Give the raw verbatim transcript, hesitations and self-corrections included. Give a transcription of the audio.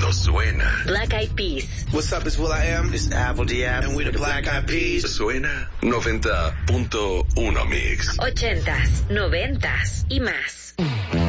no suena. Black Eyed Peas. What's up, it's Will I Am. It's Apple D F. And we the Black Eyed Peas. Suena noventa punto uno Mix. Ochentas, noventas y más.